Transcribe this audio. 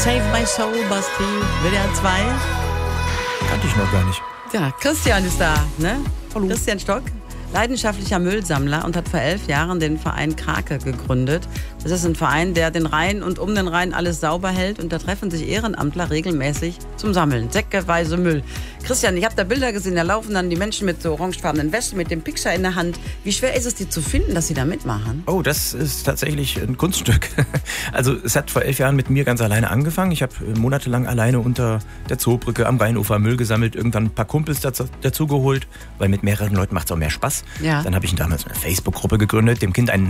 Save My Soul, Basti. WDR 2. Kannte ich noch gar nicht. Ja, Christian ist da, ne? Hallo. Christian Stock, leidenschaftlicher Müllsammler und hat vor 11 Jahren den Verein Krake gegründet. Das ist ein Verein, der den Rhein und um den Rhein alles sauber hält. Und da treffen sich Ehrenamtler regelmäßig zum Sammeln. Säckeweise Müll. Christian, ich habe da Bilder gesehen, da laufen dann die Menschen mit so orangefarbenen Westen, mit dem Pixar in der Hand. Wie schwer ist es, die zu finden, dass sie da mitmachen? Oh, das ist tatsächlich ein Kunststück. Also es hat vor 11 Jahren mit mir ganz alleine angefangen. Ich habe monatelang alleine unter der Zoobrücke am Rheinufer Müll gesammelt, irgendwann ein paar Kumpels dazu geholt, weil mit mehreren Leuten macht es auch mehr Spaß. Ja. Dann habe ich damals eine Facebook-Gruppe gegründet, dem Kind einen